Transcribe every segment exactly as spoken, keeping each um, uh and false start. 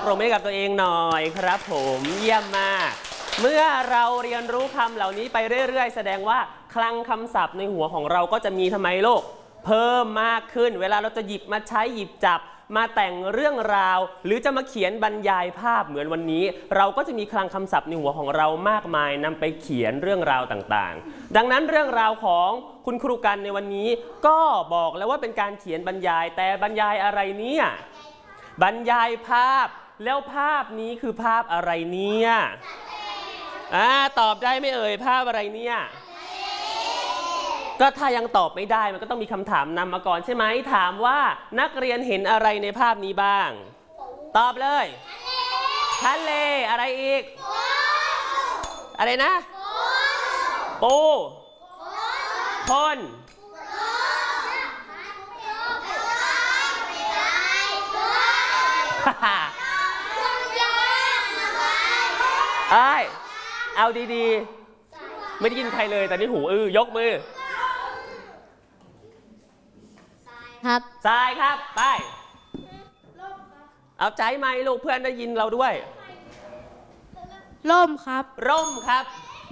ปรบมือให้กับตัวเองหน่อยครับผมเยี่ยมมากเมื่อเราเรียนรู้คำเหล่านี้ไปเรื่อยๆแสดงว่าคลังคำศัพท์ในหัวของเราก็จะมีทำไมโลกเพิ่มมากขึ้นเวลาเราจะหยิบมาใช้หยิบจับมาแต่งเรื่องราวหรือจะมาเขียนบรรยายภาพเหมือนวันนี้เราก็จะมีคลังคำศัพท์ในหัวของเรามากมายนำไปเขียนเรื่องราวต่างๆดังนั้นเรื่องราวของคุณครูกันในวันนี้ก็บอกแล้วว่าเป็นการเขียนบรรยายแต่บรรยายอะไรเนี่ยบรรยายภาพแล้วภาพนี้คือภาพอะไรเนี่ยอ่าตอบได้ไม่เอ่ยภาพอะไรเนี่ยก็ถ้ายังตอบไม่ได้มันก็ต้องมีคำถามนำมาก่อนใช่ไหมถามว่านักเรียนเห็นอะไรในภาพนี้บ้างตอบเลยทะเลอะไรอีกอะไรนะปูคนไอ้เอาดีๆไม่ได้ยินใครเลยแต่นี่หูอื้อยกมือครับทรายครับไปเอาใจไหมลูกเพื่อนได้ยินเราด้วยร่มครับร่มครับ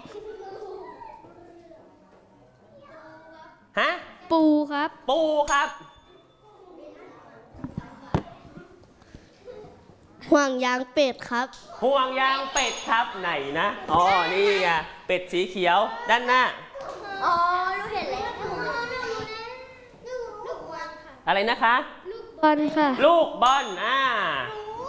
ฮะปูครับปูครับห่วงยางเป็ดครับห่วงยางเป็ดครับไหนนะอ๋อนี่ไงเป็ดสีเขียวด้านหน้าอ๋อรู้เห็นเลยอะไรนะคะลูกบอลค่ะลูกบอลอ่า